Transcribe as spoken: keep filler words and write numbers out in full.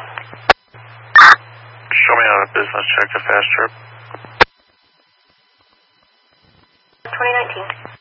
Show me on a business check a fast trip. twenty nineteen.